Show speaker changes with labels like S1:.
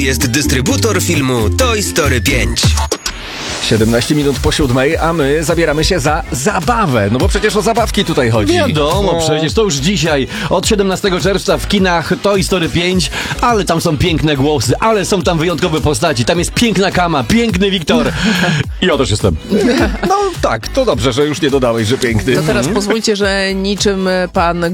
S1: Jest dystrybutor filmu Toy Story 5.
S2: 17 minut po 7, a my zabieramy się za zabawę. No bo przecież o zabawki tutaj chodzi.
S3: Wiadomo, przecież to już dzisiaj, od 17 czerwca w kinach Toy Story 5, ale tam są piękne głosy, ale są tam wyjątkowe postaci, tam jest piękna Kama, piękny Wiktor. I ja też jestem.
S2: No tak, to dobrze, że już nie dodałeś, że piękny.
S4: To teraz pozwólcie, że niczym pan